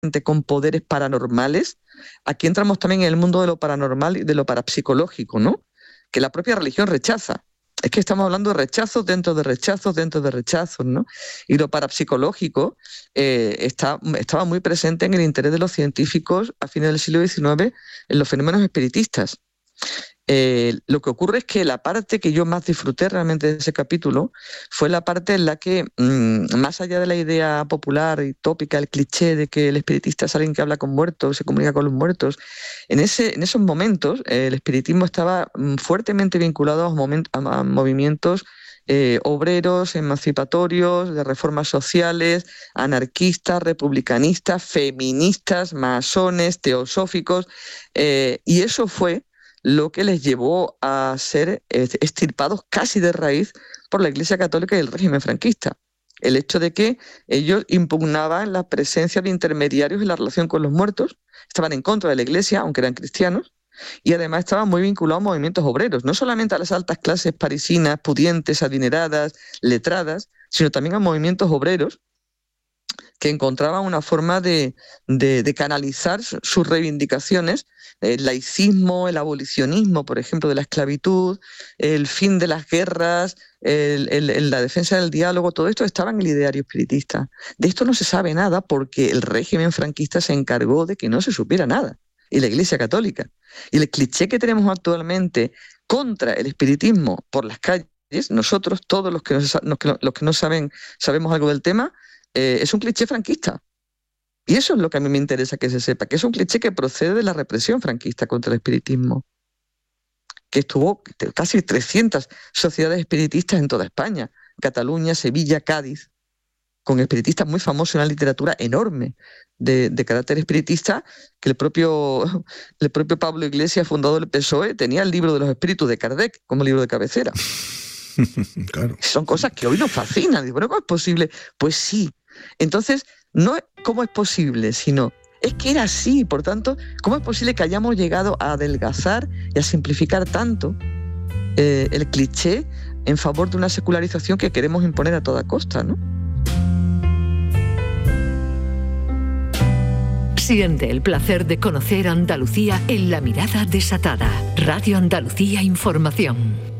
con poderes paranormales, aquí entramos también en el mundo de lo paranormal y de lo parapsicológico, ¿no? Que la propia religión rechaza. Es que estamos hablando de rechazos dentro de rechazos dentro de rechazos, ¿no? Y lo parapsicológico estaba muy presente en el interés de los científicos a fines del siglo XIX en los fenómenos espiritistas. Lo que ocurre es que la parte que yo más disfruté realmente de ese capítulo fue la parte en la que, más allá de la idea popular y tópica, el cliché de que el espiritista es alguien que habla con muertos, se comunica con los muertos, en esos momentos el espiritismo estaba fuertemente vinculado a movimientos obreros, emancipatorios, de reformas sociales, anarquistas, republicanistas, feministas, masones, teosóficos, y eso fue lo que les llevó a ser extirpados casi de raíz por la Iglesia Católica y el régimen franquista. El hecho de que ellos impugnaban la presencia de intermediarios en la relación con los muertos, estaban en contra de la Iglesia, aunque eran cristianos, y además estaban muy vinculados a movimientos obreros, no solamente a las altas clases parisinas, pudientes, adineradas, letradas, sino también a movimientos obreros que encontraban una forma de canalizar sus reivindicaciones, el laicismo, el abolicionismo, por ejemplo, de la esclavitud, el fin de las guerras, la defensa del diálogo, todo esto estaba en el ideario espiritista. De esto no se sabe nada porque el régimen franquista se encargó de que no se supiera nada, y la Iglesia Católica. Y el cliché que tenemos actualmente contra el espiritismo por las calles, nosotros, todos los que no sabemos algo del tema, es un cliché franquista. Y eso es lo que a mí me interesa que se sepa, que es un cliché que procede de la represión franquista contra el espiritismo, que estuvo casi 300 sociedades espiritistas en toda España, Cataluña, Sevilla, Cádiz, con espiritistas muy famosos, una literatura enorme de carácter espiritista, que el propio Pablo Iglesias, fundador del PSOE, tenía el libro de los espíritus de Kardec como libro de cabecera. Claro. Son cosas que hoy nos fascinan. Digo, bueno, ¿cómo es posible? Pues sí. Entonces, no es cómo es posible, sino es que era así. Por tanto, ¿cómo es posible que hayamos llegado a adelgazar y a simplificar tanto el cliché en favor de una secularización que queremos imponer a toda costa, ¿no? Siente el placer de conocer Andalucía en La Mirada Desatada. Radio Andalucía Información.